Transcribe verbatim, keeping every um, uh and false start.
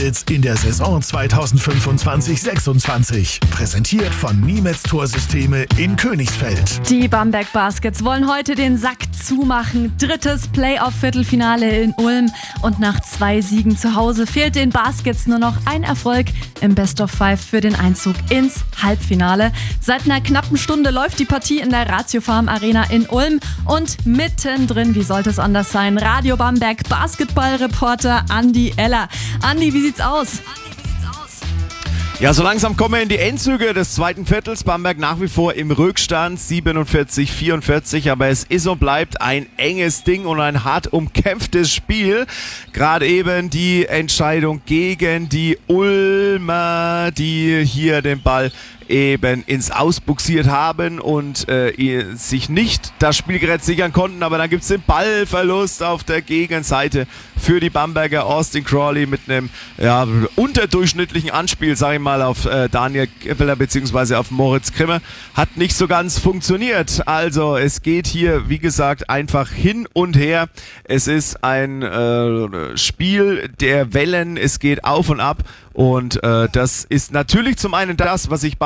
Baskets in der Saison zweitausendfünfundzwanzig sechsundzwanzig. Präsentiert von Niemetz Torsysteme in Königsfeld. Die Bamberg Baskets wollen heute den Sack zumachen. Drittes Playoff-Viertelfinale in Ulm. Und nach zwei Siegen zu Hause fehlt den Baskets nur noch ein Erfolg im Best of Five für den Einzug ins Halbfinale. Seit einer knappen Stunde läuft die Partie in der Ratio Farm Arena in Ulm. Und mittendrin, wie sollte es anders sein, Radio Bamberg Basketballreporter Andi Eller. Andi, wie sieht's aus? Ja, so langsam kommen wir in die Endzüge des zweiten Viertels. Bamberg nach wie vor im Rückstand, siebenundvierzig vierundvierzig, aber es ist und bleibt ein enges Ding und ein hart umkämpftes Spiel. Gerade eben die Entscheidung gegen die Ulmer, die hier den Ball eben ins Ausbuxiert haben und äh, sich nicht das Spielgerät sichern konnten, aber dann gibt es den Ballverlust auf der Gegenseite für die Bamberger. Austin Crawley mit einem ja, unterdurchschnittlichen Anspiel, sage ich mal, auf äh, Daniel Keppeler bzw. auf Moritz Krimmer, hat nicht so ganz funktioniert. Also es geht hier, wie gesagt, einfach hin und her. Es ist ein äh, Spiel der Wellen, es geht auf und ab und äh, das ist natürlich zum einen das, was ich